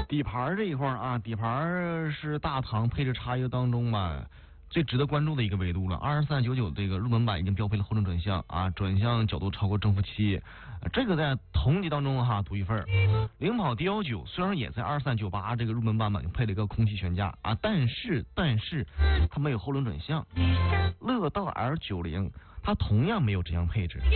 底盘这一块啊，底盘是大唐配置差异当中吧最值得关注的一个维度了。2399这个入门版已经标配了后轮转向啊，转向角度超过正负7，这个在同级当中哈独一份。领跑 D19虽然也在2398这个入门版本配了一个空气悬架啊，但是它没有后轮转向。乐道 L90它同样没有这样配置。